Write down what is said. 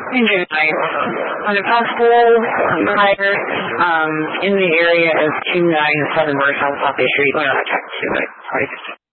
July. When a possible fire in the area of 297 North South South Street, we're not checked to it.